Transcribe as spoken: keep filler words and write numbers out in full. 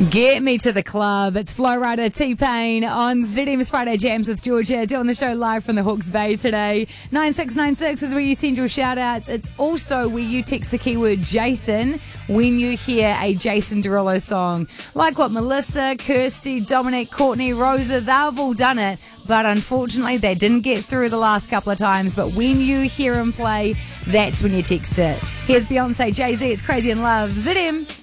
Get me to the club. It's Flow Rider T-Pain on Z M's Friday Jams with Georgia, doing the show live from the Hawke's Bay today. nine six nine six is where you send your shout-outs. It's also where you text the keyword Jason when you hear a Jason Derulo song. Like what Melissa, Kirsty, Dominic, Courtney, Rosa, they've all done it, but unfortunately they didn't get through the last couple of times. But when you hear him play, that's when you text it. Here's Beyonce, Jay-Z, It's Crazy in Love. Z M.